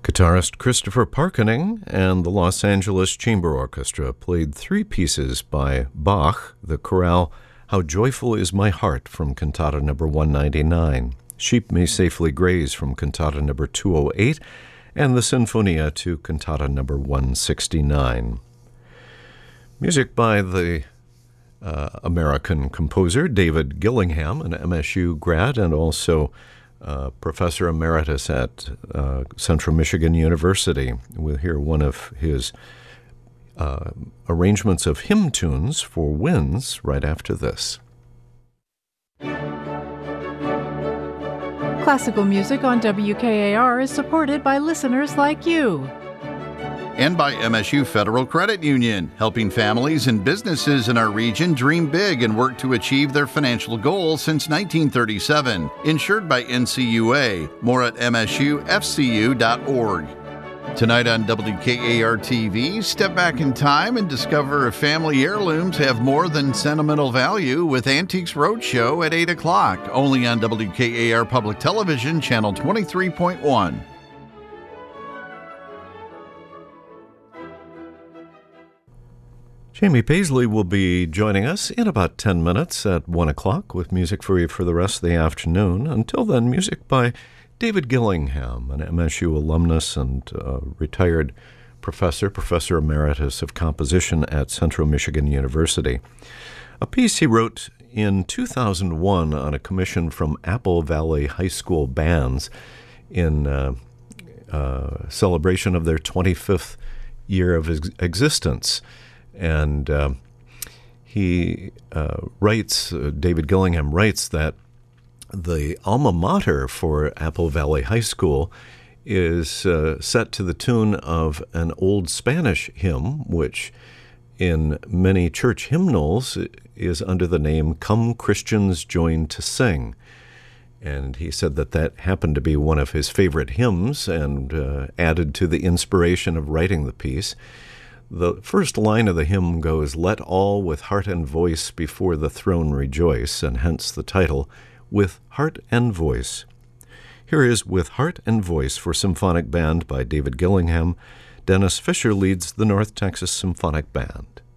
Guitarist Christopher Parkening and the Los Angeles Chamber Orchestra played three pieces by Bach, the chorale How Joyful Is My Heart from Cantata No. 199, Sheep May Safely Graze from Cantata No. 208, and the Sinfonia to Cantata No. 169. Music by the American composer David Gillingham, an MSU grad and also Professor Emeritus at Central Michigan University. We'll hear one of his arrangements of hymn tunes for winds right after this. Classical music on WKAR is supported by listeners like you. And by MSU Federal Credit Union, helping families and businesses in our region dream big and work to achieve their financial goals since 1937. Insured by NCUA. More at msufcu.org. Tonight on WKAR-TV, step back in time and discover if family heirlooms have more than sentimental value with Antiques Roadshow at 8 o'clock, only on WKAR Public Television, Channel 23.1. Jamie Paisley will be joining us in about 10 minutes at 1 o'clock with music for you for the rest of the afternoon. Until then, music by David Gillingham, an MSU alumnus and retired professor emeritus of composition at Central Michigan University. A piece he wrote in 2001 on a commission from Apple Valley High School bands in celebration of their 25th year of existence. And he writes, David Gillingham writes that the alma mater for Apple Valley High School is set to the tune of an old Spanish hymn, which in many church hymnals is under the name Come Christians Join to Sing. And he said that that happened to be one of his favorite hymns and added to the inspiration of writing the piece. The first line of the hymn goes, "Let all with heart and voice before the throne rejoice," and hence the title, With Heart and Voice. Here is With Heart and Voice for Symphonic Band by David Gillingham. Dennis Fisher leads the North Texas Symphonic Band.